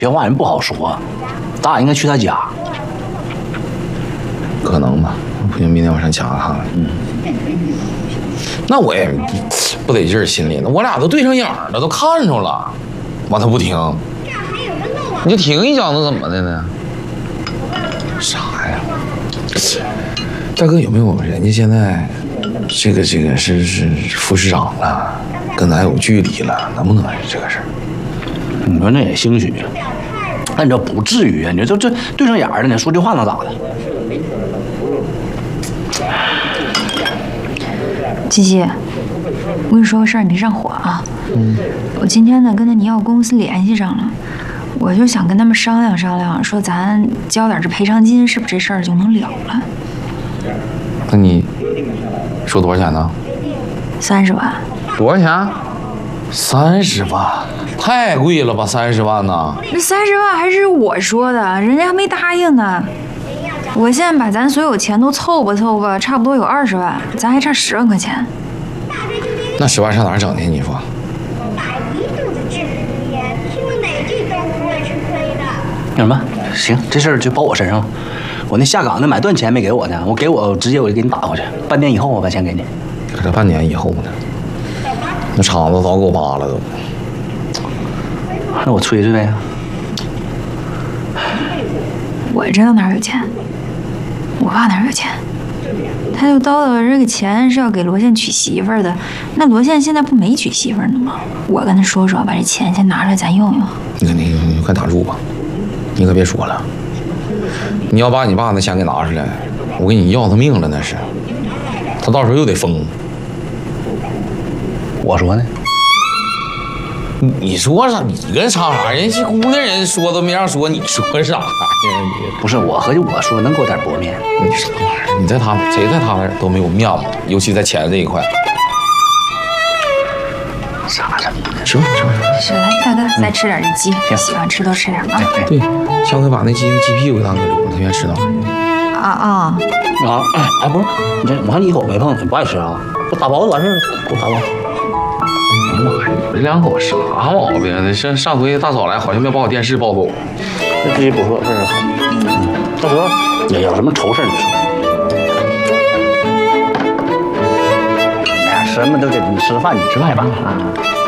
别话人不好说，咱俩应该去他家。 可能吧，不行，明天我上抢看看。那我也不得劲儿，心里呢，我俩都对上眼了，都看着了，完他不听，你就停一脚，那怎么的呢？啥呀？大哥有没有人家现在这个是副市长了，跟咱有距离了，能不能是这个事儿？ 你说那也兴许，但你这不至于啊！你说这对上眼了，你说句话能咋的？ 七七，我跟你说个事儿，你别上火啊。我今天呢跟那尼奥公司联系上了，我就想跟他们商量商量，说咱交点这赔偿金，是不是这事儿就能了了？ 那你说多少钱呢 30万。 多少钱？30万，太贵了吧？30万呢？ 那30万还是我说的，人家还没答应呢。我现在把咱所有钱都凑吧凑吧，差不多有20万，咱还差10万块钱。 那10万上哪儿整去？你说？ 那什么，行，这事儿就包我身上。我那下岗的买断钱没给我呢，我直接我就给你打过去，半年以后我把钱给你。 可这半年以后呢？那厂子早给我扒了都。 那我催催呗。 我知道哪儿有钱，我爸哪儿有钱，他就叨叨这个钱是要给罗宪娶媳妇儿的。那罗宪现在不没娶媳妇儿呢吗？我跟他说说，把这钱先拿出来咱用用。 你快打住吧，你可别说了。你要把你爸那钱给拿出来，我给你要他命了那是。他到时候又得疯。 我说呢？ 你说啥？你跟啥？人家姑娘人说都没让说，你说啥呀？ 不是我合计我说能给我点薄面。 你啥玩意儿？你在他们谁在他那儿都没有面子，尤其在钱这一块。 啥的？ 吃吧。 是，来大哥，再吃点这鸡，喜欢吃多吃点啊。 对，下回把那鸡屁股给大哥留着，他愿意吃到。 哎，不是，你这我看你一口没碰，你不爱吃啊？我打包就完事儿了，给我打包。 哎呀妈呀，你们两口啥毛病？上回大嫂来，好像要把我电视抱走。 那这不错，是到时候也有什么愁事你说。哎呀，什么都得你吃饭，你吃饭吧啊。